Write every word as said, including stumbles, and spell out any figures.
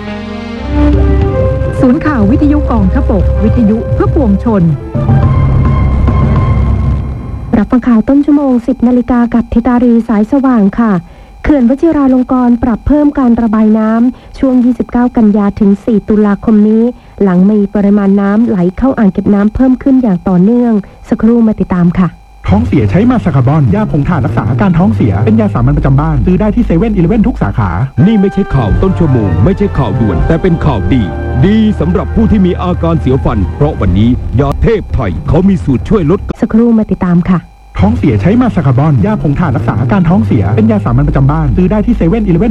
ศูนย์ข่าววิทยุกองทพบกวิทยุเพื่อปวงชนรับฟังข่าวต้นชั่วโมง สิบนาฬิกากับธิตารีสายสว่างค่ะเขื่อนวชิราลงกรณ์ปรับเพิ่มการระบายน้ำช่วงยี่สิบเก้ากันยาถึงสี่ตุลาคมนี้หลังมีปริมาณน้ำไหลเข้าอ่างเก็บน้ำเพิ่มขึ้นอย่างต่อเนื่องสักครู่มาติดตามค่ะท้องเสียใช้มาสคาร์บอนยาผงถ่านรักษาอาการท้องเสียเป็นยาสามัญประจำบ้านซื้อได้ที่เซเว่นอีเลฟเว่นทุกสาขานี่ไม่ใช่ข่าวต้นชั่วโมงไม่ใช่ข่าวด่วนแต่เป็นข่าวดีดีสำหรับผู้ที่มีอาการเสียวฟันเพราะวันนี้ยาเทพไทยเขามีสูตรช่วยลดสักครู่มาติดตามค่ะท้องเสียใช้มาสคาร์บอนยาผงถ่านรักษาอาการท้องเสียเป็นยาสามัญประจำบ้านซื้อได้ที่เซเว่นอีเลฟเว่น